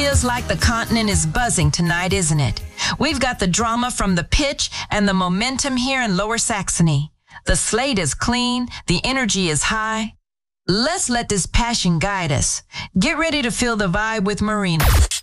feels like the continent is buzzing tonight, isn't it? We've got the drama from the pitch and the momentum here in Lower Saxony. The slate is clean, the energy is high. Let's let this passion guide us. Get ready to feel the vibe with Marina.